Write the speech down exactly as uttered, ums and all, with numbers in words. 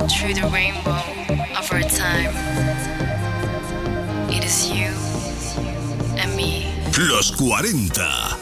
through the rainbow of our time. It is you and me. Los cuarenta.